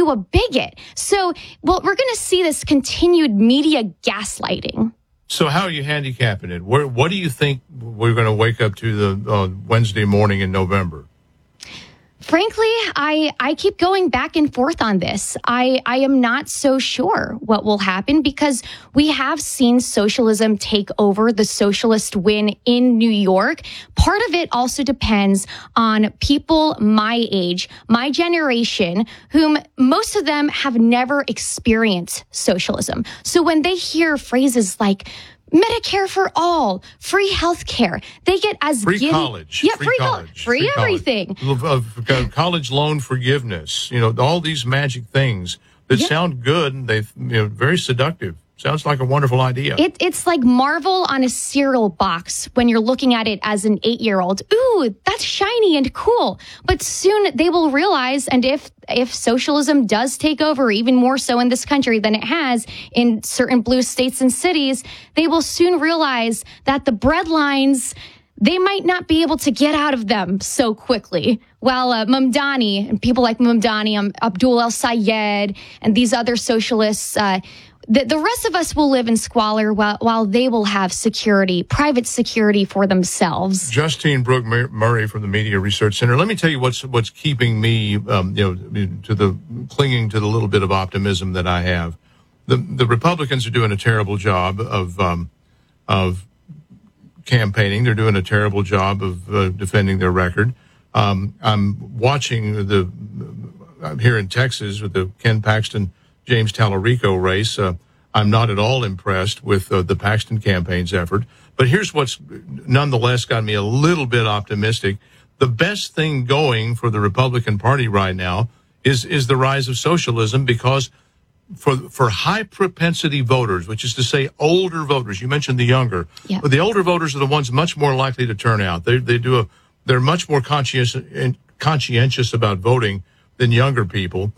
you a bigot. So, well, we're going to see this continued media gaslighting. So how are you handicapping it? What do you think we're going to wake up to the Wednesday morning in November? Frankly, I keep going back and forth on this. I am not so sure what will happen because we have seen socialism take over, the socialist win in New York. Part of it also depends on people my age, my generation, whom most of them have never experienced socialism. So when they hear phrases like Medicare for all, free health care, they get as free college. Yeah, free college. Free everything. College loan forgiveness. All these magic things that sound good and they very seductive. Sounds like a wonderful idea. It's like Marvel on a cereal box when you're looking at it as an 8-year-old. Ooh, that's shiny and cool. But soon they will realize, and if socialism does take over even more so in this country than it has in certain blue states and cities, they will soon realize that the breadlines, they might not be able to get out of them so quickly. While Mamdani and people like Mamdani, Abdul El-Sayed, and these other socialists, the rest of us will live in squalor while they will have security, private security for themselves. Justine Brooke Murray from the Media Research Center. Let me tell you what's keeping me, clinging to the little bit of optimism that I have. The Republicans are doing a terrible job of campaigning. They're doing a terrible job of defending their record. I'm watching I'm here in Texas with the Ken Paxton James Tallarico race. I'm not at all impressed with the Paxton campaign's effort. But here's what's nonetheless got me a little bit optimistic. The best thing going for the Republican Party right now is the rise of socialism, because for high propensity voters, which is to say older voters, you mentioned the younger, but the older voters are the ones much more likely to turn out. They're much more conscientious about voting than younger people.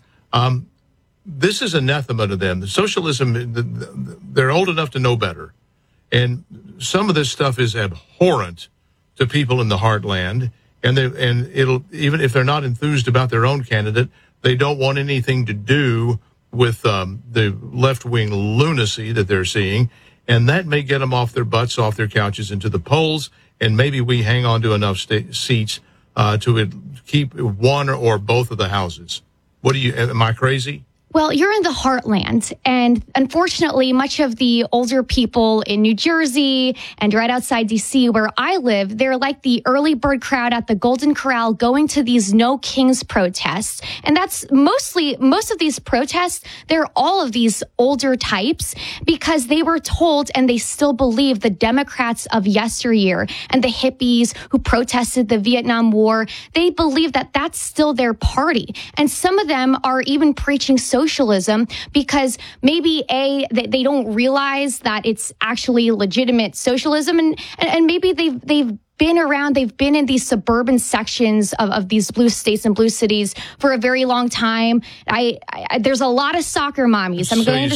This is anathema to them. The socialism, they're old enough to know better. And some of this stuff is abhorrent to people in the heartland. And it'll, even if they're not enthused about their own candidate, they don't want anything to do with the left-wing lunacy that they're seeing. And that may get them off their butts, off their couches, into the polls. And maybe we hang on to enough seats to keep one or both of the houses. Am I crazy? Well, you're in the heartland, and unfortunately, much of the older people in New Jersey and right outside D.C., where I live, they're like the early bird crowd at the Golden Corral going to these No Kings protests. And that's most of these protests, they're all of these older types because they were told, and they still believe, the Democrats of yesteryear and the hippies who protested the Vietnam War, they believe that that's still their party. And some of them are even preaching socialism because maybe they don't realize that it's actually legitimate socialism, and maybe they've been in these suburban sections of these blue states and blue cities for a very long time. There's a lot of soccer mommies.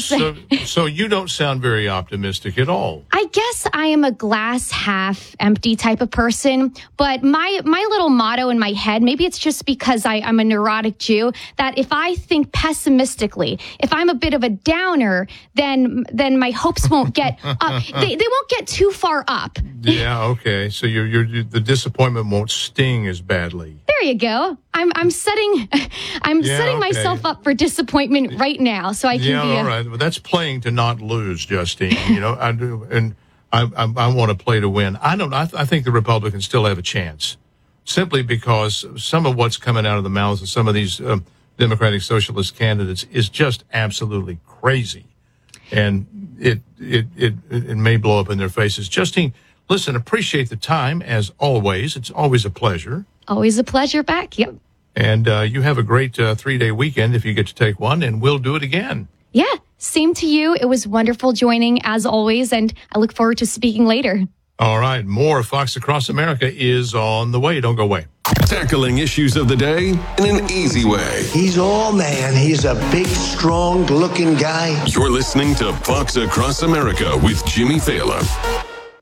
So you don't sound very optimistic at all. I guess I am a glass half empty type of person, but my little motto in my head, maybe it's just because I'm a neurotic Jew, that if I think pessimistically, if I'm a bit of a downer, then my hopes won't get up. They won't get too far up. Yeah, okay. So the disappointment won't sting as badly. There you go. I'm setting myself up for disappointment right now, so I can be. All right. Well, that's playing to not lose, Justine. I do, and I want to play to win. I think the Republicans still have a chance, simply because some of what's coming out of the mouths of some of these Democratic Socialist candidates is just absolutely crazy, and it may blow up in their faces. Justine, listen, appreciate the time, as always. It's always a pleasure. Always a pleasure back, yep. And you have a great 3-day weekend if you get to take one, and we'll do it again. Yeah, same to you. It was wonderful joining, as always, and I look forward to speaking later. All right, more Fox Across America is on the way. Don't go away. Tackling issues of the day in an easy way. He's all man. He's a big, strong-looking guy. You're listening to Fox Across America with Jimmy Thaler.